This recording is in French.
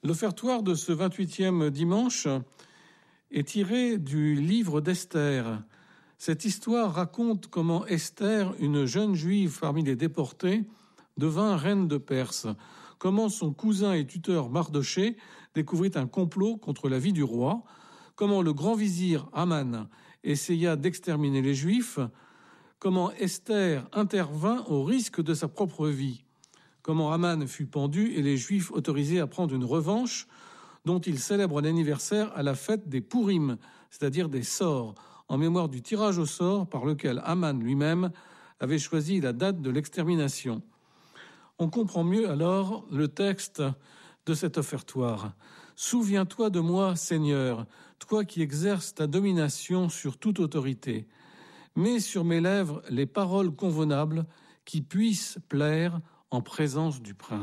L'offertoire de ce 28e dimanche est tiré du livre d'Esther. Cette histoire raconte comment Esther, une jeune juive parmi les déportés, devint reine de Perse. Comment son cousin et tuteur Mardochée découvrit un complot contre la vie du roi. Comment le grand vizir Aman essaya d'exterminer les Juifs. Comment Esther intervint au risque de sa propre vie. Comment Aman fut pendu et les Juifs autorisés à prendre une revanche dont ils célèbrent l'anniversaire à la fête des Pourim, c'est-à-dire des sorts, en mémoire du tirage au sort par lequel Aman lui-même avait choisi la date de l'extermination. On comprend mieux alors le texte de cet offertoire. « Souviens-toi de moi, Seigneur, toi qui exerces ta domination sur toute autorité. Mets sur mes lèvres les paroles convenables qui puissent plaire en présence du prince. »